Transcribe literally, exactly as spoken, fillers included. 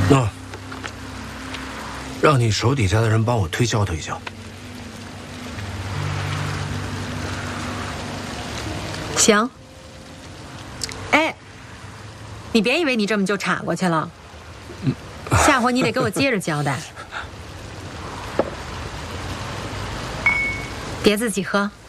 那让你手底下的人帮我推销推销。 行。哎，你别以为你这么就岔过去了，下回你得给我接着交代。别自己喝。